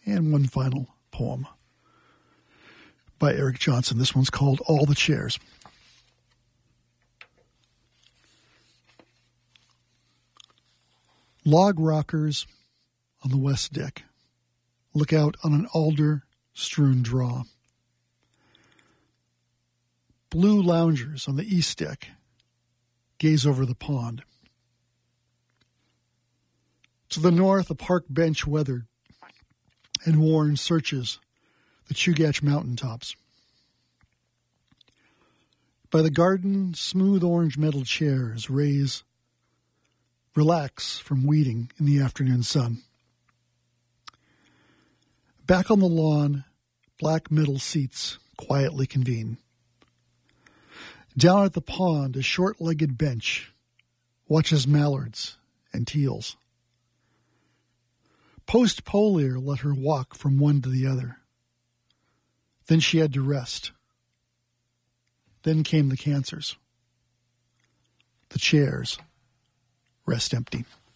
and one final poem by Eric Johnson. This one's called All the Chairs. Log rockers on the west deck look out on an alder-strewn draw. Blue loungers on the east deck gaze over the pond. To the north, a park bench weathered and worn searches the Chugach mountaintops. By the garden, smooth orange metal chairs relax from weeding in the afternoon sun. Back on the lawn, black metal seats quietly convene. Down at the pond, a short-legged bench watches mallards and teals. Post-polio let her walk from one to the other. Then she had to rest. Then came the cancers. The chairs rest empty.